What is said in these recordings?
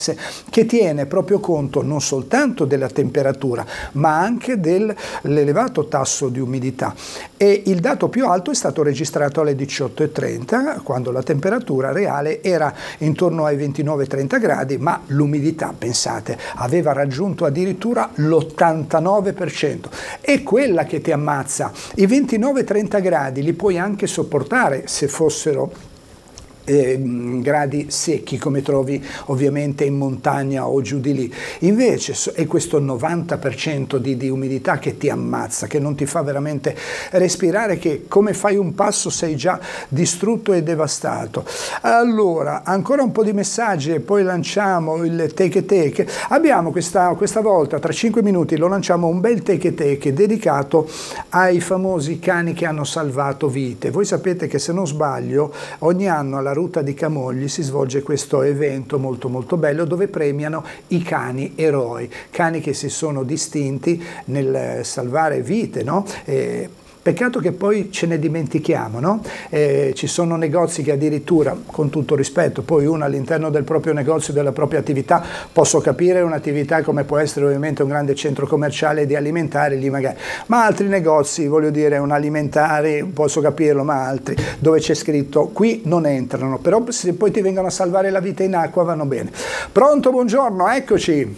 che tiene proprio conto non soltanto della temperatura ma anche dell'elevato tasso di umidità, e il dato più alto è stato registrato alle 18:30 quando la temperatura reale era intorno ai 29-30 gradi, ma l'umidità, pensate, aveva raggiunto addirittura l'89%. È quella che ti ammazza. I 29-30 gradi li puoi anche sopportare se fossero gradi secchi, come trovi ovviamente in montagna o giù di lì. Invece è questo 90% di umidità che ti ammazza, che non ti fa veramente respirare, che come fai un passo sei già distrutto e devastato. Allora, ancora un po' di messaggi e poi lanciamo il take. Abbiamo questa volta, tra 5 minuti, lo lanciamo un bel take dedicato ai famosi cani che hanno salvato vite. Voi sapete che, se non sbaglio, ogni anno alla Ruta di Camogli si svolge questo evento molto molto bello dove premiano i cani eroi, cani che si sono distinti nel salvare vite, no? Peccato che poi ce ne dimentichiamo, no? Ci sono negozi che addirittura, con tutto rispetto, poi uno all'interno del proprio negozio, della propria attività, posso capire un'attività come può essere ovviamente un grande centro commerciale di alimentari, lì magari, ma altri negozi, voglio dire, un alimentare, posso capirlo, ma altri, dove c'è scritto qui non entrano, però se poi ti vengono a salvare la vita in acqua vanno bene. Pronto, buongiorno, eccoci.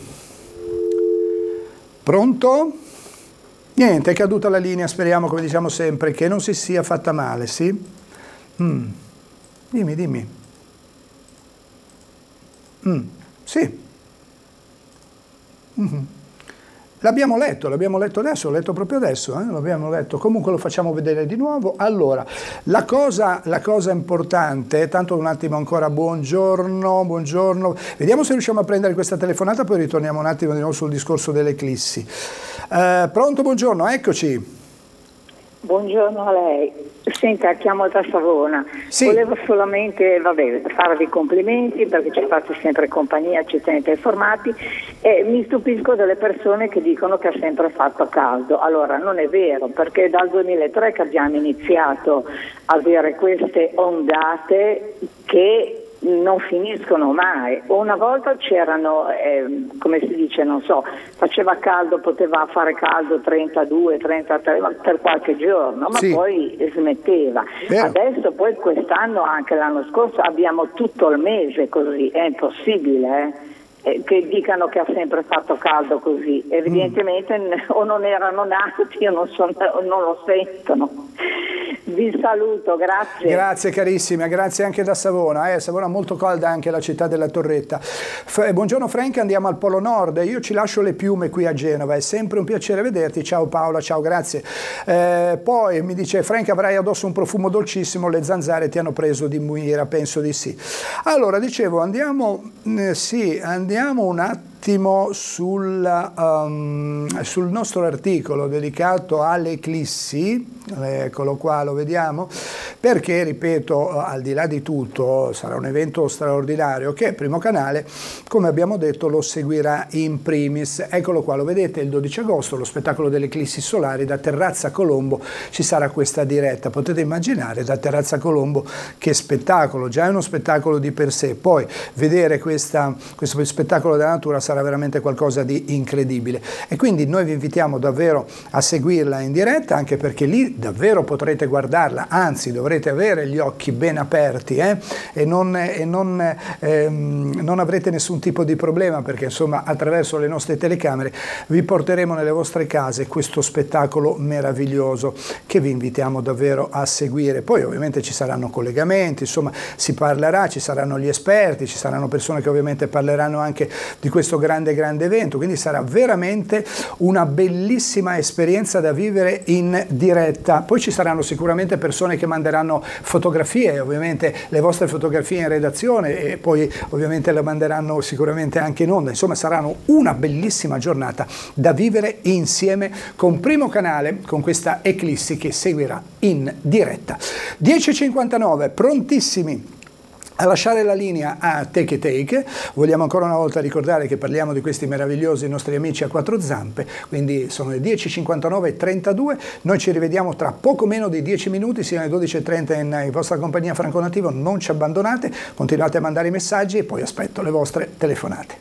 Pronto? Niente, è caduta la linea, speriamo, come diciamo sempre, che non si sia fatta male, sì? Dimmi. Sì. L'abbiamo letto adesso, l'ho letto proprio adesso, l'abbiamo letto, comunque lo facciamo vedere di nuovo. Allora, la cosa importante, tanto un attimo ancora, buongiorno, vediamo se riusciamo a prendere questa telefonata, poi ritorniamo un attimo di nuovo sul discorso delle eclissi. Pronto, buongiorno, eccoci. Buongiorno a lei. Senta, chiamo da Savona. Sì. Volevo solamente farvi complimenti perché ci fate sempre compagnia, ci tenete informati, e mi stupisco delle persone che dicono che ha sempre fatto caldo. Allora, non è vero, perché dal 2003 che abbiamo iniziato a avere queste ondate che non finiscono mai. Una volta c'erano, come si dice, non so, faceva caldo, poteva fare caldo 32, 33 per qualche giorno, ma sì, poi smetteva. Adesso poi quest'anno, anche l'anno scorso, abbiamo tutto il mese così, è impossibile, che dicano che ha sempre fatto caldo così. Evidentemente o non erano nati o non lo sentono. Vi saluto, grazie. Grazie carissima, grazie anche da Savona. Savona molto calda, anche la città della Torretta. Buongiorno Frank, andiamo al Polo Nord. Io ci lascio le piume qui a Genova, è sempre un piacere vederti. Ciao Paola, ciao, grazie. Poi mi dice Frank, avrai addosso un profumo dolcissimo, le zanzare ti hanno preso di muira, penso di sì. Allora, dicevo, andiamo un attimo sul nostro articolo dedicato alle eclissi. Eccolo qua, lo vediamo, perché, ripeto, al di là di tutto sarà un evento straordinario che Primo Canale, come abbiamo detto, lo seguirà in primis. Eccolo qua, lo vedete, il 12 agosto, lo spettacolo delle eclissi solari. Da Terrazza Colombo ci sarà questa diretta. Potete immaginare, da Terrazza Colombo, che spettacolo, già è uno spettacolo di per sé, poi vedere questo spettacolo della natura sarà veramente qualcosa di incredibile, e quindi noi vi invitiamo davvero a seguirla in diretta, anche perché lì davvero potrete guardarla, anzi dovrete avere gli occhi ben aperti e non avrete nessun tipo di problema, perché insomma attraverso le nostre telecamere vi porteremo nelle vostre case questo spettacolo meraviglioso che vi invitiamo davvero a seguire. Poi ovviamente ci saranno collegamenti, insomma si parlerà, ci saranno gli esperti, ci saranno persone che ovviamente parleranno anche di questo grande evento, quindi sarà veramente una bellissima esperienza da vivere in diretta. Poi ci saranno sicuramente persone che manderanno fotografie, ovviamente le vostre fotografie in redazione, e poi ovviamente le manderanno sicuramente anche in onda. Insomma, saranno una bellissima giornata da vivere insieme con Primo Canale, con questa eclissi che seguirà in diretta. 10:59, prontissimi a lasciare la linea a Take. Vogliamo ancora una volta ricordare che parliamo di questi meravigliosi nostri amici a quattro zampe, quindi sono le 10:59:32, noi ci rivediamo tra poco meno di 10 minuti, sino alle 12:30 in vostra compagnia Franco Nativo. Non ci abbandonate, continuate a mandare i messaggi e poi aspetto le vostre telefonate.